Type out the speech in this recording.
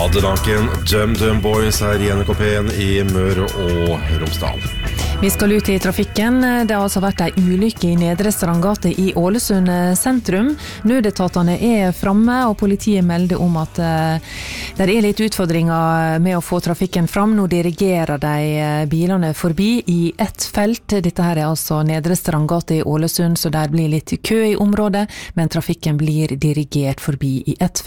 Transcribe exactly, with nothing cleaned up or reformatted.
Hadelanken, Dum Dum Boys her i N K P-en i Møre og Romsdal. Vi skal ut i trafikken. Det har altså vært en ulykke i Nedre Strandgate i Ålesund sentrum. Nødetatene er fremme, og politiet melder om at uh, det er litt utfordringer med å få trafikken fram. Nå dirigerer de bilene forbi i ett felt. Dette her er altså Nedre Strandgate i Ålesund, så der blir litt kø i området, men trafikken blir dirigert forbi i ett felt.